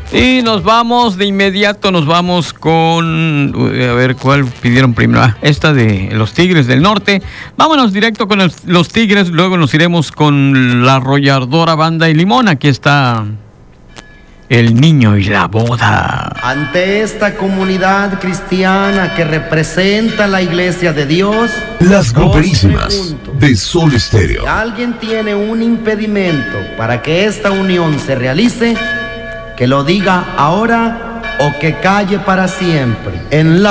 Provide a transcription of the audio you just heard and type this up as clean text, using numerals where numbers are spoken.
Y nos vamos de inmediato, nos vamos con, a ver, ¿cuál pidieron primero? Esta de los Tigres del Norte. Vámonos directo con los Tigres, luego nos iremos con la Arrolladora Banda y Limón. Aquí está El Niño y la Boda. Ante esta comunidad cristiana que representa la Iglesia de Dios, las gruperísimas de Sol Estéreo. Si alguien tiene un impedimento para que esta unión se realice, que lo diga ahora o que calle para siempre. En la